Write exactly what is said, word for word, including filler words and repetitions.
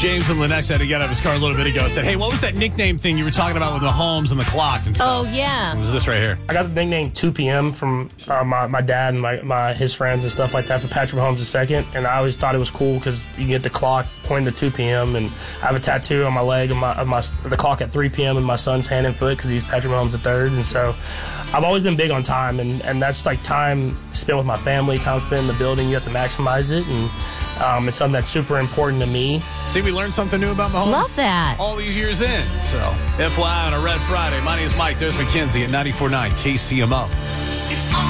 James and Lenexa had to get out of his car a little bit ago. Said, hey, what was that nickname thing you were talking about with Mahomes and the clock and stuff? Oh, yeah. It was this right here. I got the nickname two p.m. from uh, my, my dad and my, my his friends and stuff like that for Patrick Mahomes the second. And I always thought it was cool because you get the clock pointing to two p.m. And I have a tattoo on my leg of my, of my the clock at three p.m. in my son's hand and foot because he's Patrick Mahomes the third. And so I've always been big on time. And, and that's like time spent with my family, time spent in the building. You have to maximize it. And um, it's something that's super important to me. See, we learned something new about Mahomes. Love that. All these years in. So, F Y I on a Red Friday. My name is Mike. There's Mackenzie at ninety-four point nine K C M O. It's on.